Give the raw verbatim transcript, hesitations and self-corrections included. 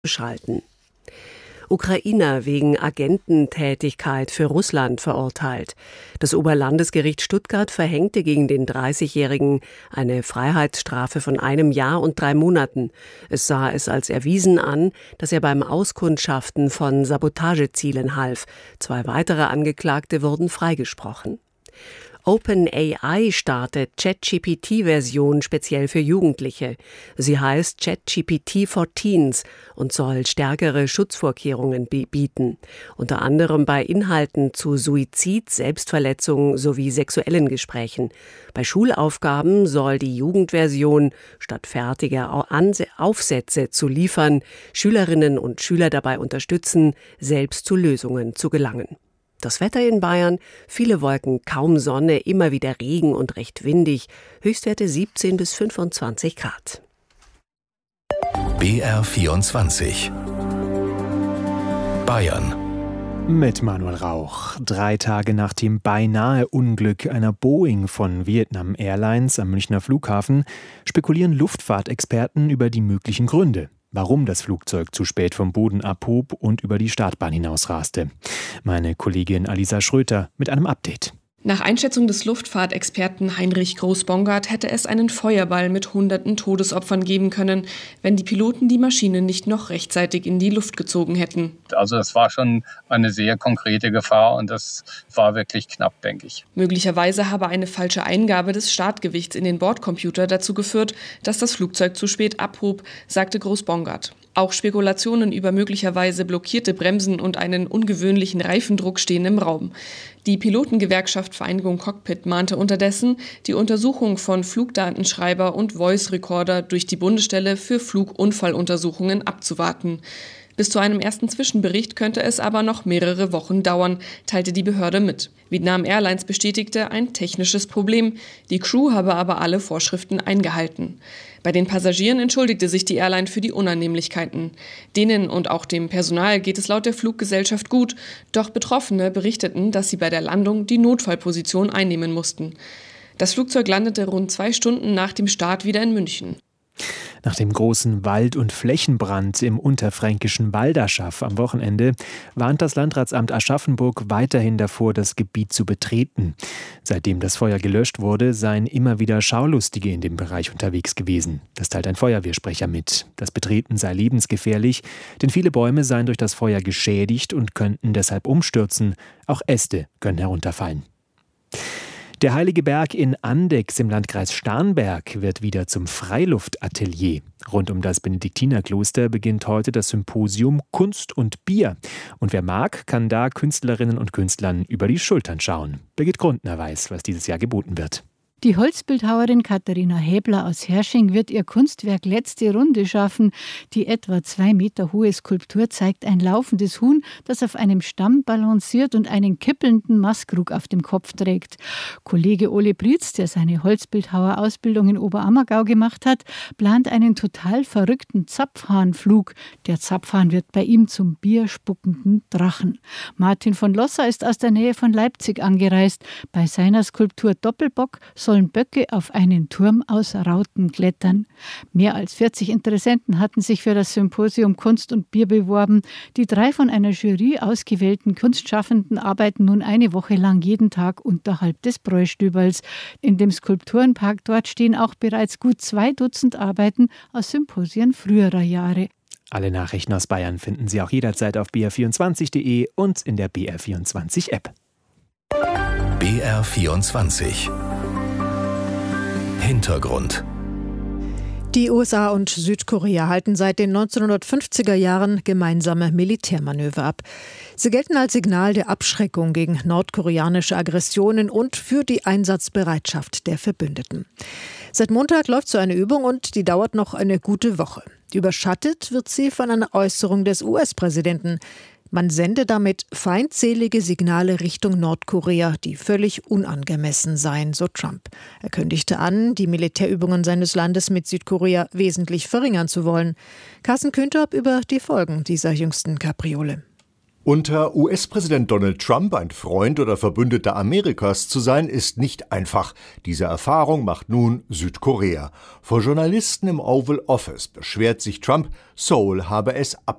schalten. Ukrainer wegen Agententätigkeit für Russland verurteilt. Das Oberlandesgericht Stuttgart verhängte gegen den dreißigjährigen eine Freiheitsstrafe von einem Jahr und drei Monaten. Es sah es als erwiesen an, dass er beim Auskundschaften von Sabotagezielen half. Zwei weitere Angeklagte wurden freigesprochen. OpenAI startet ChatGPT-Version speziell für Jugendliche. Sie heißt ChatGPT for Teens und soll stärkere Schutzvorkehrungen bieten, unter anderem bei Inhalten zu Suizid, Selbstverletzung sowie sexuellen Gesprächen. Bei Schulaufgaben soll die Jugendversion, statt fertiger Aufsätze zu liefern, Schülerinnen und Schüler dabei unterstützen, selbst zu Lösungen zu gelangen. Das Wetter in Bayern, viele Wolken, kaum Sonne, immer wieder Regen und recht windig, Höchstwerte siebzehn bis fünfundzwanzig Grad. B R vierundzwanzig Bayern mit Manuel Rauch. Drei Tage nach dem beinahe Unglück einer Boeing von Vietnam Airlines am Münchner Flughafen spekulieren Luftfahrtexperten über die möglichen Gründe, warum das Flugzeug zu spät vom Boden abhob und über die Startbahn hinausraste. Meine Kollegin Alisa Schröter mit einem Update. Nach Einschätzung des Luftfahrtexperten Heinrich Groß-Bongard hätte es einen Feuerball mit hunderten Todesopfern geben können, wenn die Piloten die Maschine nicht noch rechtzeitig in die Luft gezogen hätten. Also es war schon eine sehr konkrete Gefahr und das war wirklich knapp, denke ich. Möglicherweise habe eine falsche Eingabe des Startgewichts in den Bordcomputer dazu geführt, dass das Flugzeug zu spät abhob, sagte Groß-Bongard. Auch Spekulationen über möglicherweise blockierte Bremsen und einen ungewöhnlichen Reifendruck stehen im Raum. Die Pilotengewerkschaft Vereinigung Cockpit mahnte unterdessen, die Untersuchung von Flugdatenschreiber und Voice Recorder durch die Bundesstelle für Flugunfalluntersuchungen abzuwarten. Bis zu einem ersten Zwischenbericht könnte es aber noch mehrere Wochen dauern, teilte die Behörde mit. Vietnam Airlines bestätigte ein technisches Problem. Die Crew habe aber alle Vorschriften eingehalten. Bei den Passagieren entschuldigte sich die Airline für die Unannehmlichkeiten. Denen und auch dem Personal geht es laut der Fluggesellschaft gut, doch Betroffene berichteten, dass sie bei der Landung die Notfallposition einnehmen mussten. Das Flugzeug landete rund zwei Stunden nach dem Start wieder in München. Nach dem großen Wald- und Flächenbrand im unterfränkischen Walderschaff am Wochenende warnt das Landratsamt Aschaffenburg weiterhin davor, das Gebiet zu betreten. Seitdem das Feuer gelöscht wurde, seien immer wieder Schaulustige in dem Bereich unterwegs gewesen. Das teilt ein Feuerwehrsprecher mit. Das Betreten sei lebensgefährlich, denn viele Bäume seien durch das Feuer geschädigt und könnten deshalb umstürzen. Auch Äste können herunterfallen. Der Heilige Berg in Andechs im Landkreis Starnberg wird wieder zum Freiluftatelier. Rund um das Benediktinerkloster beginnt heute das Symposium Kunst und Bier. Und wer mag, kann da Künstlerinnen und Künstlern über die Schultern schauen. Birgit Grundner weiß, was dieses Jahr geboten wird. Die Holzbildhauerin Katharina Häbler aus Hersching wird ihr Kunstwerk Letzte Runde schaffen. Die etwa zwei Meter hohe Skulptur zeigt ein laufendes Huhn, das auf einem Stamm balanciert und einen kippelnden Mastkrug auf dem Kopf trägt. Kollege Ole Brietz, der seine Holzbildhauerausbildung in Oberammergau gemacht hat, plant einen total verrückten Zapfhahnflug. Der Zapfhahn wird bei ihm zum bierspuckenden Drachen. Martin von Losser ist aus der Nähe von Leipzig angereist. Bei seiner Skulptur Doppelbock sollen Böcke auf einen Turm aus Rauten klettern. Mehr als vierzig Interessenten hatten sich für das Symposium Kunst und Bier beworben. Die drei von einer Jury ausgewählten Kunstschaffenden arbeiten nun eine Woche lang jeden Tag unterhalb des Bräustüberls. In dem Skulpturenpark dort stehen auch bereits gut zwei Dutzend Arbeiten aus Symposien früherer Jahre. Alle Nachrichten aus Bayern finden Sie auch jederzeit auf b r vierundzwanzig punkt de und in der B R vierundzwanzig App. B R vierundzwanzig Hintergrund. Die U S A und Südkorea halten seit den neunzehnhundertfünfziger Jahren gemeinsame Militärmanöver ab. Sie gelten als Signal der Abschreckung gegen nordkoreanische Aggressionen und für die Einsatzbereitschaft der Verbündeten. Seit Montag läuft so eine Übung und die dauert noch eine gute Woche. Überschattet wird sie von einer Äußerung des U S-Präsidenten. Man sende damit feindselige Signale Richtung Nordkorea, die völlig unangemessen seien, so Trump. Er kündigte an, die Militärübungen seines Landes mit Südkorea wesentlich verringern zu wollen. Carsten Kühntorp über die Folgen dieser jüngsten Kapriole. Unter U S-Präsident Donald Trump ein Freund oder Verbündeter Amerikas zu sein, ist nicht einfach. Diese Erfahrung macht nun Südkorea. Vor Journalisten im Oval Office beschwert sich Trump, Seoul habe es abgelehnt.